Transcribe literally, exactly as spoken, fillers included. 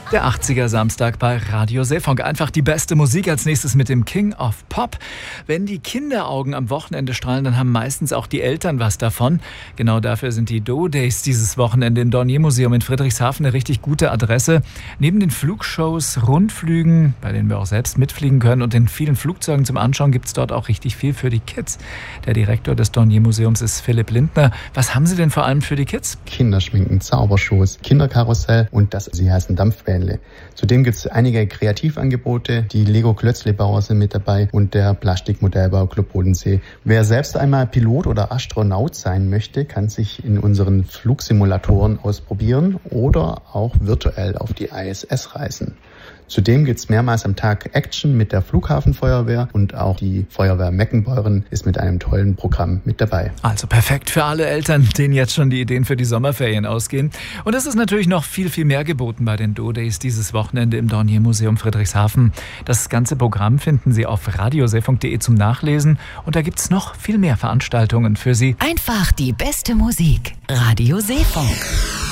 Der achtziger Samstag bei Radio Seefunk. Einfach die beste Musik als nächstes mit dem King of Pop. Wenn die Kinderaugen am Wochenende strahlen, dann haben meistens auch die Eltern was davon. Genau dafür sind die Do-Days dieses Wochenende im Dornier-Museum in Friedrichshafen eine richtig gute Adresse. Neben den Flugshows, Rundflügen, bei denen wir auch selbst mitfliegen können, und den vielen Flugzeugen zum Anschauen, gibt es dort auch richtig viel für die Kids. Der Direktor des Dornier-Museums ist Philipp Lindner. Was haben Sie denn vor allem für die Kids? Kinderschminken, Zaubershows, Kinderkarussell und das, sie heißen Dampfbälle. Zudem gibt es einige Kreativangebote. Die Lego-Klötzle-Bauer sind mit dabei und der Plastikmodellbau Club Bodensee. Wer selbst einmal Pilot oder Astronaut sein möchte, kann sich in unseren Flugsimulatoren ausprobieren oder auch virtuell auf die I S S reisen. Zudem gibt es mehrmals am Tag Action mit der Flughafenfeuerwehr und auch die Feuerwehr Meckenbeuren ist mit einem tollen Programm mit dabei. Also perfekt für alle Eltern, denen jetzt schon die Ideen für die Sommerferien ausgehen. Und es ist natürlich noch viel, viel mehr geboten bei den Do-Days dieses Wochenende im Dornier-Museum Friedrichshafen. Das ganze Programm finden Sie auf radioseefunk punkt de zum Nachlesen und da gibt es noch viel mehr Veranstaltungen für Sie. Einfach die beste Musik. Radio Seefunk.